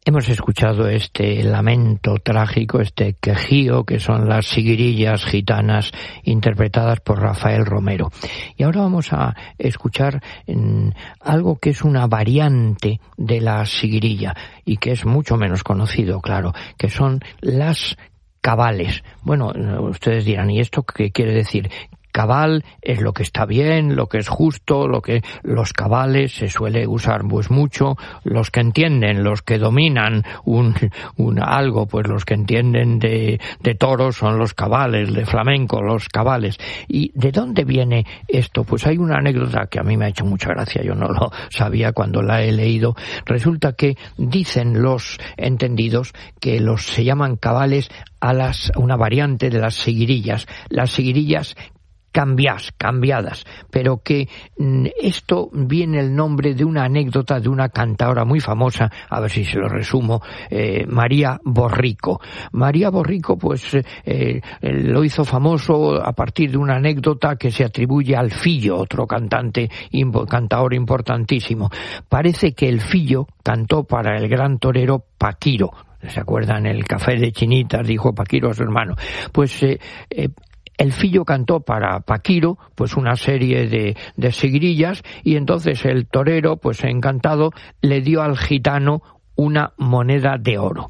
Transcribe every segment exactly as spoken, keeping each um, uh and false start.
Hemos escuchado este lamento trágico, este quejío, que son las siguirillas gitanas interpretadas por Rafael Romero. Y ahora vamos a escuchar mm, algo que es una variante de la siguirilla y que es mucho menos conocido, claro, que son las cabales. Bueno, ustedes dirán, ¿y esto qué quiere decir? Cabal es lo que está bien, lo que es justo, lo que los cabales se suele usar pues mucho, los que entienden, los que dominan un, un algo, pues los que entienden de, de toros son los cabales, de flamenco, los cabales. ¿Y de dónde viene esto? Pues hay una anécdota que a mí me ha hecho mucha gracia, yo no lo sabía cuando la he leído. Resulta que dicen los entendidos que los se llaman cabales a las, una variante de las seguirillas, las seguirillas cambiadas, cambiadas, pero que mm, esto viene el nombre de una anécdota de una cantaora muy famosa, a ver si se lo resumo, eh, María Borrico. María Borrico pues eh, lo hizo famoso a partir de una anécdota que se atribuye al Fillo, otro cantante, impo, cantaor importantísimo. Parece que el Fillo cantó para el gran torero Paquiro. ¿Se acuerdan? El café de Chinitas, dijo Paquiro a su hermano. Pues eh, eh, el Fillo cantó para Paquiro pues una serie de, de seguirillas y entonces el torero, pues encantado, le dio al gitano una moneda de oro.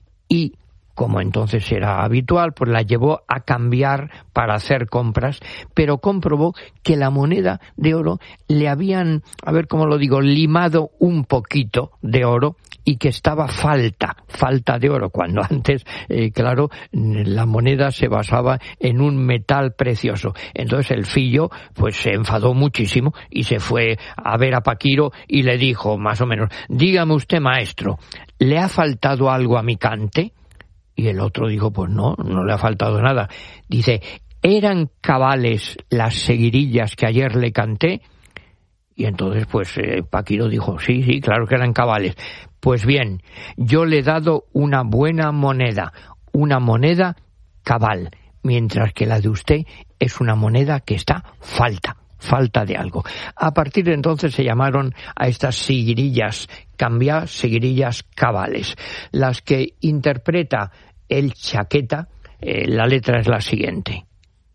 Y como entonces era habitual, pues la llevó a cambiar para hacer compras, pero comprobó que la moneda de oro le habían, a ver cómo lo digo, limado un poquito de oro y que estaba falta, falta de oro, cuando antes, eh, claro, la moneda se basaba en un metal precioso. Entonces el Fillo, pues se enfadó muchísimo y se fue a ver a Paquiro y le dijo, más o menos, dígame usted, maestro, ¿le ha faltado algo a mi cante? Y el otro dijo, pues no, no le ha faltado nada. Dice, ¿eran cabales las seguirillas que ayer le canté? Y entonces, pues, eh, Paquiro dijo, sí, sí, claro que eran cabales. Pues bien, yo le he dado una buena moneda, una moneda cabal, mientras que la de usted es una moneda que está falta, falta de algo. A partir de entonces se llamaron a estas seguirillas cambiadas, seguirillas cabales. Las que interpreta el Chaqueta, eh, la letra es la siguiente.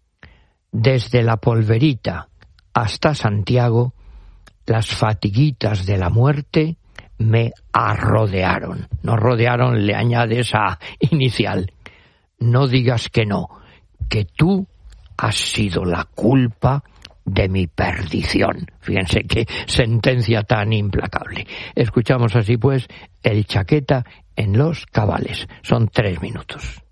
Desde la Polverita hasta Santiago, las fatiguitas de la muerte me arrodearon. No rodearon, le añade esa inicial. No digas que no, que tú has sido la culpa de mi perdición. Fíjense qué sentencia tan implacable. Escuchamos así pues el Chaqueta en los cabales. Son tres minutos.